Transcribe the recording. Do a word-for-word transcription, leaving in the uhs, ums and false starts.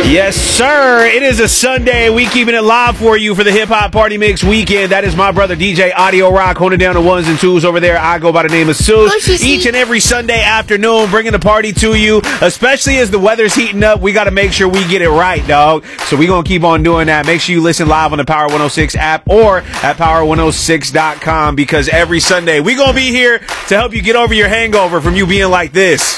Yes, sir. It is a Sunday. We keeping it live for you for the Hip Hop Party Mix weekend. That is my brother D J Audio Rock holding down the ones and twos over there. I go by the name of Seuss. Each and every Sunday afternoon, bringing the party to you, especially as the weather's heating up. We got to make sure we get it right, dog. So we going to keep on doing that. Make sure you listen live on the Power one oh six app or at power one oh six dot com, because every Sunday we going to be here to help you get over your hangover from you being like this.